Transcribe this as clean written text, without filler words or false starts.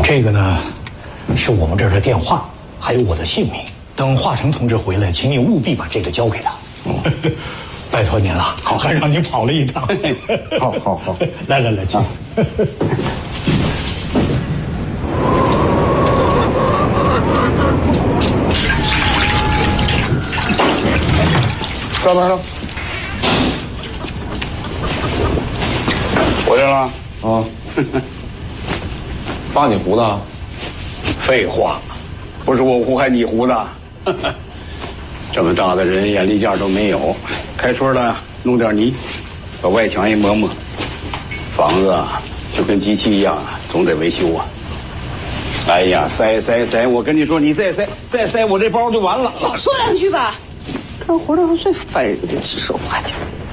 这个呢，是我们这儿的电话，还有我的姓名。等华成同志回来，请你务必把这个交给他。拜托您了，好，还让您跑了一趟。 好， 来，请。 上班了。回来了啊？ 扒你胡子？ 废话，不是我胡还你胡的。这么大的人眼力见都没有，开春了弄点泥，把外墙一抹抹，房子啊就跟机器一样啊，总得维修啊。哎呀，塞！我跟你说，你再塞，我这包就完了。 少说两句吧。干活的时候最烦人的，指手画脚。